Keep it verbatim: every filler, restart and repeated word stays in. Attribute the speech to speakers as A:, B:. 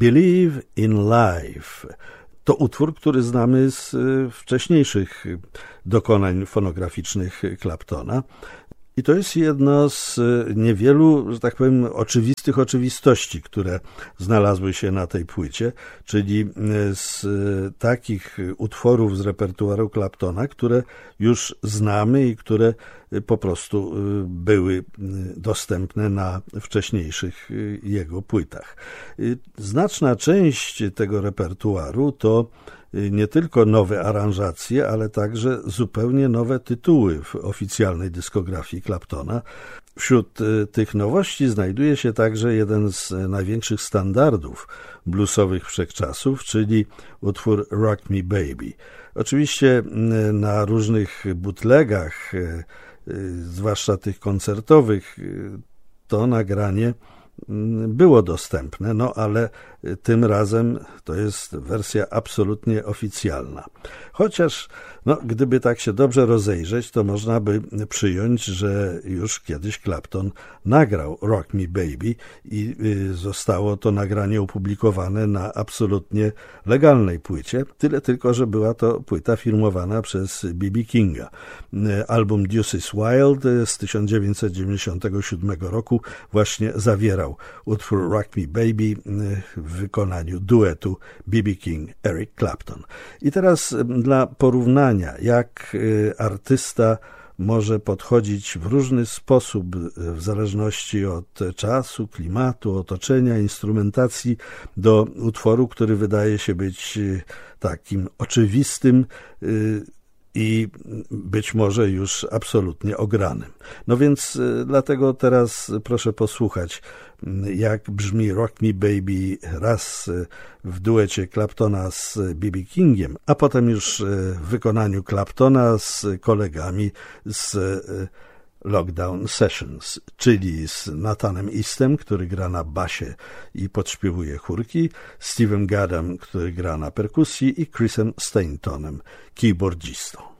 A: Believe in Life. To utwór, który znamy z wcześniejszych dokonań fonograficznych Claptona. I to jest jedno z niewielu, że tak powiem, oczywistych oczywistości, które znalazły się na tej płycie, czyli z takich utworów z repertuaru Claptona, które już znamy i które po prostu były dostępne na wcześniejszych jego płytach. Znaczna część tego repertuaru to nie tylko nowe aranżacje, ale także zupełnie nowe tytuły w oficjalnej dyskografii Claptona. Wśród tych nowości znajduje się także jeden z największych standardów bluesowych wszechczasów, czyli utwór Rock Me Baby. Oczywiście na różnych bootlegach, zwłaszcza tych koncertowych, to nagranie było dostępne, no ale tym razem to jest wersja absolutnie oficjalna. Chociaż, no, gdyby tak się dobrze rozejrzeć, to można by przyjąć, że już kiedyś Clapton nagrał Rock Me Baby i zostało to nagranie opublikowane na absolutnie legalnej płycie. Tyle tylko, że była to płyta firmowana przez B B Kinga. Album Deuce is Wild z tysiąc dziewięćset dziewięćdziesiątego siódmego roku właśnie zawierał utwór Rock Me Baby w wykonaniu duetu B B King, Eric Clapton. I teraz dla porównania, jak artysta może podchodzić w różny sposób w zależności od czasu, klimatu, otoczenia, instrumentacji do utworu, który wydaje się być takim oczywistym i być może już absolutnie ogranym. No więc dlatego teraz proszę posłuchać, jak brzmi Rock Me Baby raz w duecie Claptona z B B Kingiem, a potem już w wykonaniu Claptona z kolegami z Lockdown Sessions, czyli z Nathanem Eastem, który gra na basie i podśpiewuje chórki, Steven Gaddam, który gra na perkusji i Chrisem Staintonem, keyboardzistą.